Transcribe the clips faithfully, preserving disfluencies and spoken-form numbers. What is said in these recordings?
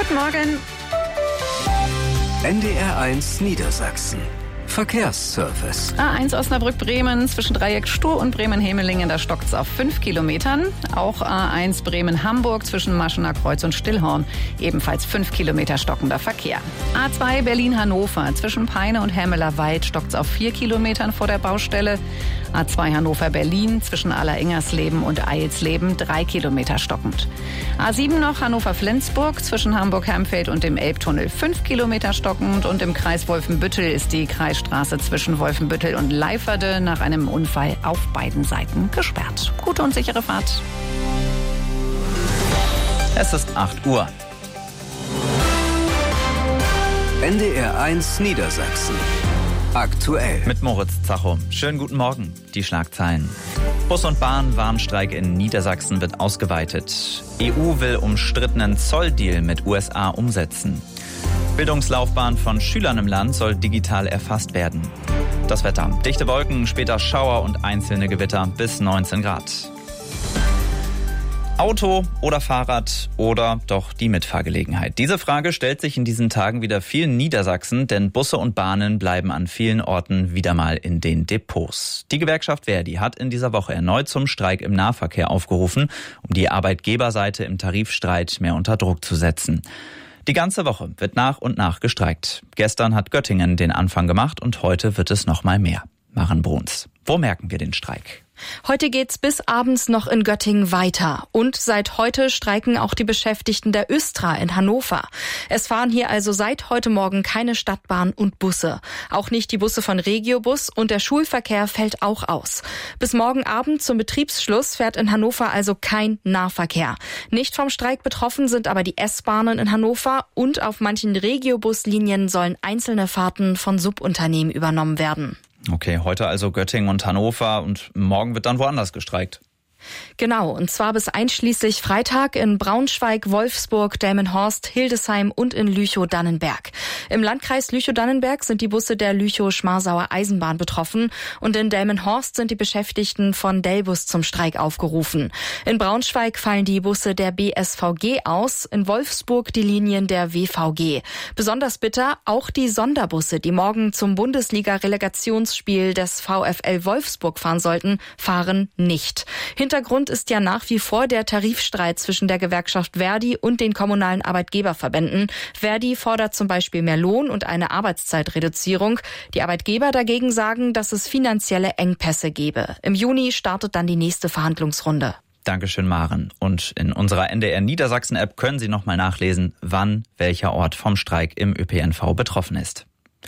Guten Morgen. N D R eins Niedersachsen. Verkehrsservice. A eins Osnabrück-Bremen zwischen Dreieck Stur und Bremen-Hemelingen, da stockt es auf fünf Kilometern. Auch A eins Bremen-Hamburg zwischen Maschener Kreuz und Stillhorn, ebenfalls fünf Kilometer stockender Verkehr. A zwei Berlin-Hannover zwischen Peine und Hermeler Wald stockt es auf vier Kilometern vor der Baustelle. A zwei Hannover-Berlin zwischen Allerengersleben und Eilsleben drei Kilometer stockend. A sieben noch Hannover-Flensburg zwischen Hamburg-Hermfeld und dem Elbtunnel fünf Kilometer stockend. Und im Kreis Wolfenbüttel ist die Kreisstraße zwischen Wolfenbüttel und Leiferde nach einem Unfall auf beiden Seiten gesperrt. Gute und sichere Fahrt. Es ist acht Uhr. N D R eins Niedersachsen. Aktuell. Mit Moritz Zacho. Schönen guten Morgen. Die Schlagzeilen. Bus- und Bahn-Warnstreik in Niedersachsen wird ausgeweitet. E U will umstrittenen Zolldeal mit U S A umsetzen. Bildungslaufbahn von Schülern im Land soll digital erfasst werden. Das Wetter. Dichte Wolken, später Schauer und einzelne Gewitter bis neunzehn Grad. Auto oder Fahrrad oder doch die Mitfahrgelegenheit? Diese Frage stellt sich in diesen Tagen wieder vielen Niedersachsen, denn Busse und Bahnen bleiben an vielen Orten wieder mal in den Depots. Die Gewerkschaft Verdi hat in dieser Woche erneut zum Streik im Nahverkehr aufgerufen, um die Arbeitgeberseite im Tarifstreit mehr unter Druck zu setzen. Die ganze Woche wird nach und nach gestreikt. Gestern hat Göttingen den Anfang gemacht und heute wird es noch mal mehr. Maren Bruns. Wo merken wir den Streik? Heute geht's bis abends noch in Göttingen weiter. Und seit heute streiken auch die Beschäftigten der Östra in Hannover. Es fahren hier also seit heute Morgen keine Stadtbahn und Busse. Auch nicht die Busse von Regiobus und der Schulverkehr fällt auch aus. Bis morgen Abend zum Betriebsschluss fährt in Hannover also kein Nahverkehr. Nicht vom Streik betroffen sind aber die S-Bahnen in Hannover und auf manchen Regiobuslinien sollen einzelne Fahrten von Subunternehmen übernommen werden. Okay, heute also Göttingen und Hannover und morgen wird dann woanders gestreikt. Genau, und zwar bis einschließlich Freitag in Braunschweig, Wolfsburg, Delmenhorst, Hildesheim und in Lüchow-Dannenberg. Im Landkreis Lüchow-Dannenberg sind die Busse der Lüchow-Schmarsauer Eisenbahn betroffen und in Delmenhorst sind die Beschäftigten von Delbus zum Streik aufgerufen. In Braunschweig fallen die Busse der B S V G aus, in Wolfsburg die Linien der W V G. Besonders bitter auch die Sonderbusse, die morgen zum Bundesliga-Relegationsspiel des VfL Wolfsburg fahren sollten, fahren nicht. Hintergrund ist ja nach wie vor der Tarifstreit zwischen der Gewerkschaft Verdi und den kommunalen Arbeitgeberverbänden. Verdi fordert zum Beispiel mehr Lohn und eine Arbeitszeitreduzierung. Die Arbeitgeber dagegen sagen, dass es finanzielle Engpässe gebe. Im Juni startet dann die nächste Verhandlungsrunde. Dankeschön, Maren. Und in unserer N D R Niedersachsen-App können Sie nochmal nachlesen, wann welcher Ort vom Streik im Ö P N V betroffen ist.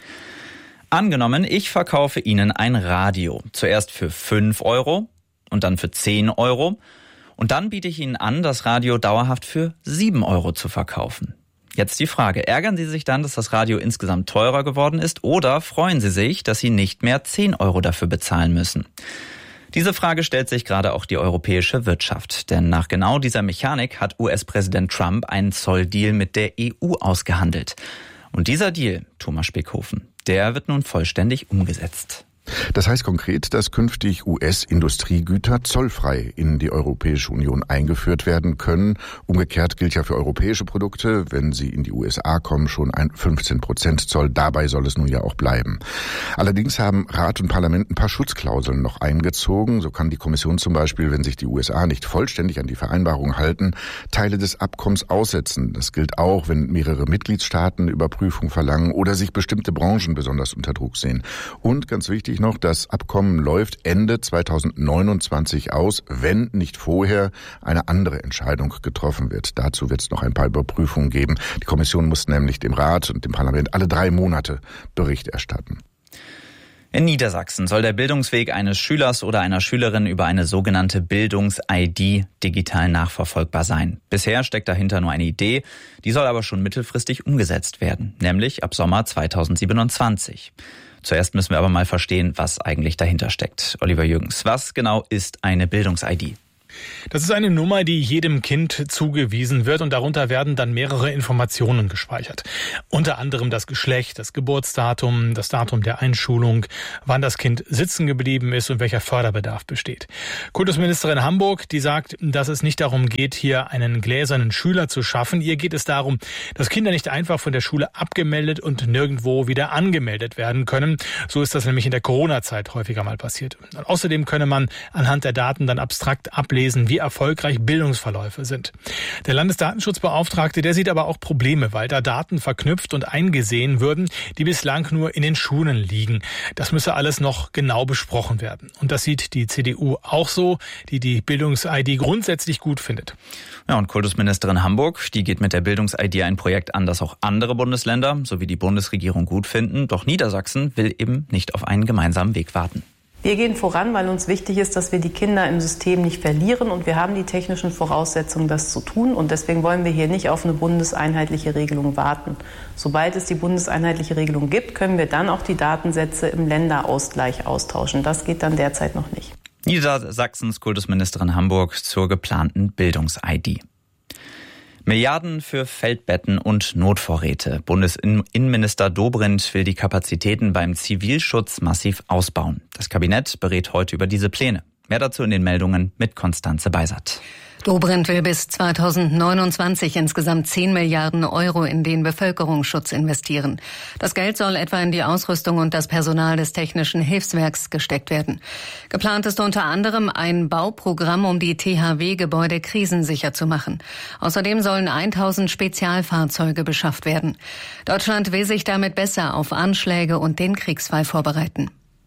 Angenommen, ich verkaufe Ihnen ein Radio. Zuerst für fünf Euro. Und dann für zehn Euro. Und dann biete ich Ihnen an, das Radio dauerhaft für sieben Euro zu verkaufen. Jetzt die Frage, ärgern Sie sich dann, dass das Radio insgesamt teurer geworden ist oder freuen Sie sich, dass Sie nicht mehr zehn Euro dafür bezahlen müssen? Diese Frage stellt sich gerade auch die europäische Wirtschaft. Denn nach genau dieser Mechanik hat U S-Präsident Trump einen Zolldeal mit der E U ausgehandelt. Und dieser Deal, Thomas Speckhofen, der wird nun vollständig umgesetzt. Das heißt konkret, dass künftig U S-Industriegüter zollfrei in die Europäische Union eingeführt werden können. Umgekehrt gilt ja für europäische Produkte, wenn sie in die U S A kommen, schon ein fünfzehn Prozent Zoll. Dabei soll es nun ja auch bleiben. Allerdings haben Rat und Parlament ein paar Schutzklauseln noch eingezogen. So kann die Kommission zum Beispiel, wenn sich die U S A nicht vollständig an die Vereinbarung halten, Teile des Abkommens aussetzen. Das gilt auch, wenn mehrere Mitgliedstaaten Überprüfung verlangen oder sich bestimmte Branchen besonders unter Druck sehen. Und ganz wichtig noch, das Abkommen läuft Ende zweitausendneunundzwanzig aus, wenn nicht vorher eine andere Entscheidung getroffen wird. Dazu wird es noch ein paar Überprüfungen geben. Die Kommission muss nämlich dem Rat und dem Parlament alle drei Monate Bericht erstatten. In Niedersachsen soll der Bildungsweg eines Schülers oder einer Schülerin über eine sogenannte Bildungs-I D digital nachverfolgbar sein. Bisher steckt dahinter nur eine Idee, die soll aber schon mittelfristig umgesetzt werden, nämlich ab Sommer zweitausendsiebenundzwanzig. Zuerst müssen wir aber mal verstehen, was eigentlich dahinter steckt. Oliver Jürgens, was genau ist eine Bildungs-I D? Das ist eine Nummer, die jedem Kind zugewiesen wird und darunter werden dann mehrere Informationen gespeichert. Unter anderem das Geschlecht, das Geburtsdatum, das Datum der Einschulung, wann das Kind sitzen geblieben ist und welcher Förderbedarf besteht. Kultusministerin Hamburg, die sagt, dass es nicht darum geht, hier einen gläsernen Schüler zu schaffen. Ihr geht es darum, dass Kinder nicht einfach von der Schule abgemeldet und nirgendwo wieder angemeldet werden können. So ist das nämlich in der Corona-Zeit häufiger mal passiert. Und außerdem könne man anhand der Daten dann abstrakt ablesen, wie erfolgreich Bildungsverläufe sind. Der Landesdatenschutzbeauftragte, der sieht aber auch Probleme, weil da Daten verknüpft und eingesehen würden, die bislang nur in den Schulen liegen. Das müsse alles noch genau besprochen werden. Und das sieht die C D U auch so, die die Bildungs-I D grundsätzlich gut findet. Ja, und Kultusministerin Hamburg, die geht mit der Bildungs-I D ein Projekt an, das auch andere Bundesländer sowie die Bundesregierung gut finden. Doch Niedersachsen will eben nicht auf einen gemeinsamen Weg warten. Wir gehen voran, weil uns wichtig ist, dass wir die Kinder im System nicht verlieren. Und wir haben die technischen Voraussetzungen, das zu tun. Und deswegen wollen wir hier nicht auf eine bundeseinheitliche Regelung warten. Sobald es die bundeseinheitliche Regelung gibt, können wir dann auch die Datensätze im Länderausgleich austauschen. Das geht dann derzeit noch nicht. Niedersachsens Kultusministerin Hamburg zur geplanten Bildungs-I D. Milliarden für Feldbetten und Notvorräte. Bundesinnenminister Dobrindt will die Kapazitäten beim Zivilschutz massiv ausbauen. Das Kabinett berät heute über diese Pläne. Mehr dazu in den Meldungen mit Konstanze Beisert. Dobrindt will bis zweitausendneunundzwanzig insgesamt zehn Milliarden Euro in den Bevölkerungsschutz investieren. Das Geld soll etwa in die Ausrüstung und das Personal des Technischen Hilfswerks gesteckt werden. Geplant ist unter anderem ein Bauprogramm, um die T H W-Gebäude krisensicher zu machen. Außerdem sollen tausend Spezialfahrzeuge beschafft werden. Deutschland will sich damit besser auf Anschläge und den Kriegsfall vorbereiten.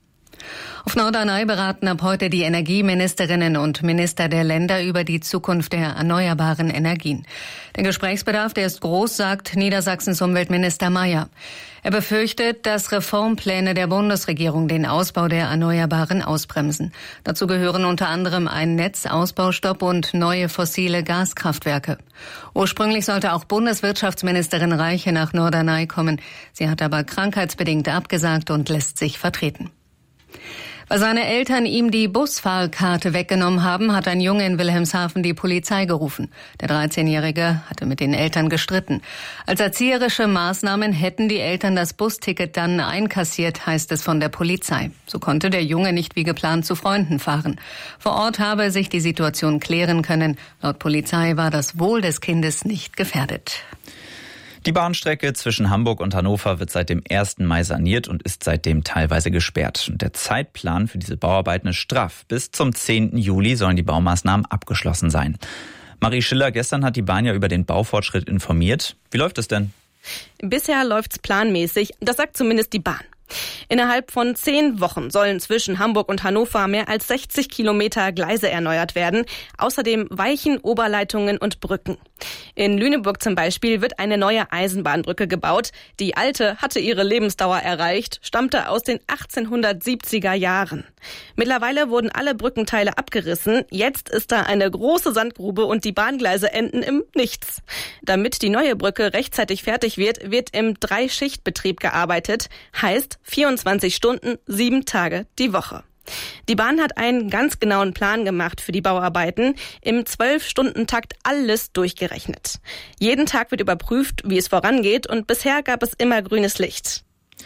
Auf Norderney beraten ab heute die Energieministerinnen und Minister der Länder über die Zukunft der erneuerbaren Energien. Der Gesprächsbedarf, der ist groß, sagt Niedersachsens Umweltminister Mayer. Er befürchtet, dass Reformpläne der Bundesregierung den Ausbau der Erneuerbaren ausbremsen. Dazu gehören unter anderem ein Netzausbaustopp und neue fossile Gaskraftwerke. Ursprünglich sollte auch Bundeswirtschaftsministerin Reiche nach Norderney kommen. Sie hat aber krankheitsbedingt abgesagt und lässt sich vertreten. Weil seine Eltern ihm die Busfahrkarte weggenommen haben, hat ein Junge in Wilhelmshaven die Polizei gerufen. Der dreizehnjährige hatte mit den Eltern gestritten. Als erzieherische Maßnahmen hätten die Eltern das Busticket dann einkassiert, heißt es von der Polizei. So konnte der Junge nicht wie geplant zu Freunden fahren. Vor Ort habe sich die Situation klären können. Laut Polizei war das Wohl des Kindes nicht gefährdet. Die Bahnstrecke zwischen Hamburg und Hannover wird seit dem ersten Mai saniert und ist seitdem teilweise gesperrt. Und der Zeitplan für diese Bauarbeiten ist straff. Bis zum zehnten Juli sollen die Baumaßnahmen abgeschlossen sein. Marie Schiller, gestern hat die Bahn ja über den Baufortschritt informiert. Wie läuft es denn? Bisher läuft's planmäßig. Das sagt zumindest die Bahn. Innerhalb von zehn Wochen sollen zwischen Hamburg und Hannover mehr als sechzig Kilometer Gleise erneuert werden. Außerdem Weichen, Oberleitungen und Brücken. In Lüneburg zum Beispiel wird eine neue Eisenbahnbrücke gebaut. Die alte hatte ihre Lebensdauer erreicht, stammte aus den achtzehnhundertsiebziger Jahren. Mittlerweile wurden alle Brückenteile abgerissen. Jetzt ist da eine große Sandgrube und die Bahngleise enden im Nichts. Damit die neue Brücke rechtzeitig fertig wird, wird im Drei-Schicht-Betrieb gearbeitet. Heißt vierundzwanzig Stunden, sieben Tage die Woche. Die Bahn hat einen ganz genauen Plan gemacht für die Bauarbeiten, im zwölf-Stunden-Takt alles durchgerechnet. Jeden Tag wird überprüft, wie es vorangeht, und bisher gab es immer grünes Licht.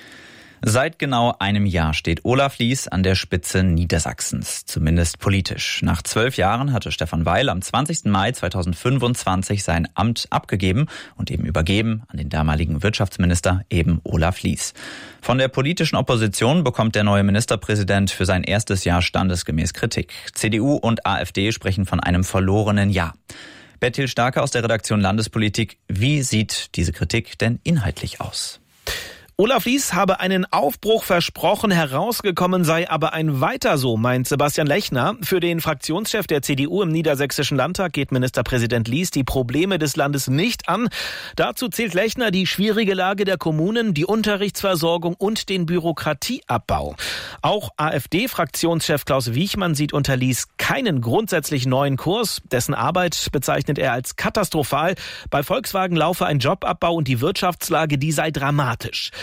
Seit genau einem Jahr steht Olaf Lies an der Spitze Niedersachsens, zumindest politisch. Nach zwölf Jahren hatte Stefan Weil am zwanzigsten Mai zweitausendfünfundzwanzig sein Amt abgegeben und eben übergeben an den damaligen Wirtschaftsminister, eben Olaf Lies. Von der politischen Opposition bekommt der neue Ministerpräsident für sein erstes Jahr standesgemäß Kritik. C D U und AfD sprechen von einem verlorenen Jahr. Bertil Starke aus der Redaktion Landespolitik. Wie sieht diese Kritik denn inhaltlich aus? Olaf Lies habe einen Aufbruch versprochen, herausgekommen sei aber ein Weiter so, meint Sebastian Lechner. Für den Fraktionschef der C D U im Niedersächsischen Landtag geht Ministerpräsident Lies die Probleme des Landes nicht an. Dazu zählt Lechner die schwierige Lage der Kommunen, die Unterrichtsversorgung und den Bürokratieabbau. Auch AfD-Fraktionschef Klaus Wiechmann sieht unter Lies keinen grundsätzlich neuen Kurs. Dessen Arbeit bezeichnet er als katastrophal. Bei Volkswagen laufe ein Jobabbau und die Wirtschaftslage, die sei dramatisch.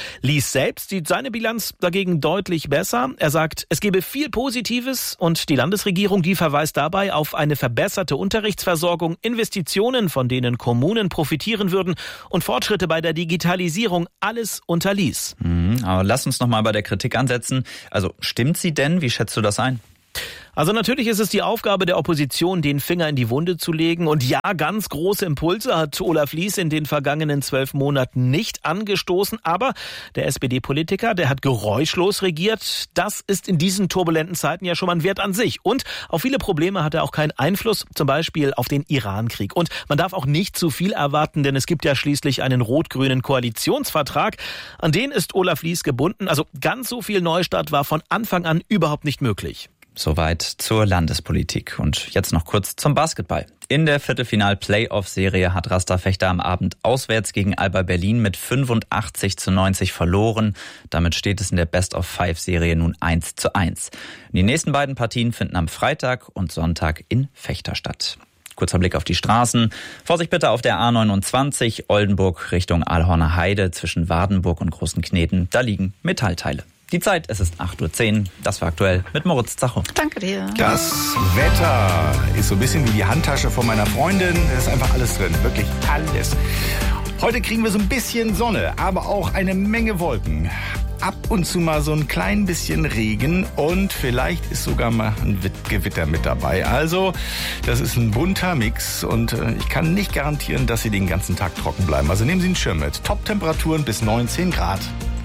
Lies selbst sieht seine Bilanz dagegen deutlich besser. Er sagt, es gebe viel Positives und die Landesregierung, die verweist dabei auf eine verbesserte Unterrichtsversorgung, Investitionen, von denen Kommunen profitieren würden und Fortschritte bei der Digitalisierung, alles unter Lies. Mhm, aber lass uns noch mal bei der Kritik ansetzen. Also stimmt sie denn? Wie schätzt du das ein? Also natürlich ist es die Aufgabe der Opposition, den Finger in die Wunde zu legen. Und ja, ganz große Impulse hat Olaf Lies in den vergangenen zwölf Monaten nicht angestoßen. Aber der S P D-Politiker, der hat geräuschlos regiert. Das ist in diesen turbulenten Zeiten ja schon mal ein Wert an sich. Und auf viele Probleme hat er auch keinen Einfluss, zum Beispiel auf den Iran-Krieg. Und man darf auch nicht zu viel erwarten, denn es gibt ja schließlich einen rot-grünen Koalitionsvertrag. An den ist Olaf Lies gebunden. Also ganz so viel Neustart war von Anfang an überhaupt nicht möglich. Soweit zur Landespolitik. Und jetzt noch kurz zum Basketball. In der Viertelfinal-Playoff-Serie hat Rasta Fechter am Abend auswärts gegen Alba Berlin mit fünfundachtzig zu neunzig verloren. Damit steht es in der Best-of-Five-Serie nun eins zu eins. Die nächsten beiden Partien finden am Freitag und Sonntag in Fechter statt. Kurzer Blick auf die Straßen. Vorsicht bitte auf der A neunundzwanzig Oldenburg Richtung Aalhorner Heide zwischen Wardenburg und Großenkneten. Da liegen Metallteile. Die Zeit, es ist acht Uhr zehn. Das war aktuell mit Moritz Zacho. Danke dir. Das Wetter ist so ein bisschen wie die Handtasche von meiner Freundin. Da ist einfach alles drin, wirklich alles. Heute kriegen wir so ein bisschen Sonne, aber auch eine Menge Wolken. Ab und zu mal so ein klein bisschen Regen und vielleicht ist sogar mal ein Gewitter mit dabei. Also, das ist ein bunter Mix und ich kann nicht garantieren, dass Sie den ganzen Tag trocken bleiben. Also nehmen Sie einen Schirm mit. Top-Temperaturen bis neunzehn Grad.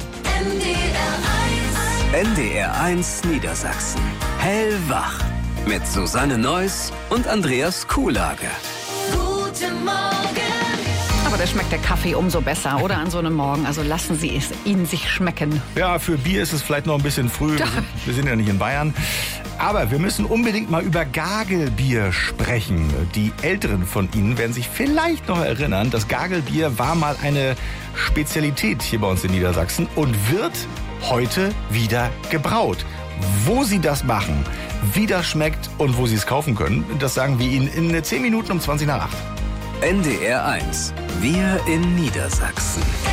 N D R eins Niedersachsen. Hellwach. Mit Susanne Neuss und Andreas Kuhlage. Guten Morgen. Aber da schmeckt der Kaffee umso besser, oder? An so einem Morgen. Also lassen Sie es ihn sich schmecken. Ja, für Bier ist es vielleicht noch ein bisschen früh. Wir sind, wir sind ja nicht in Bayern. Aber wir müssen unbedingt mal über Gagelbier sprechen. Die Älteren von Ihnen werden sich vielleicht noch erinnern, das Gagelbier war mal eine Spezialität hier bei uns in Niedersachsen und wird heute wieder gebraut. Wo Sie das machen, wie das schmeckt und wo Sie es kaufen können, das sagen wir Ihnen in zehn Minuten um zwanzig nach acht. N D R eins. Wir in Niedersachsen.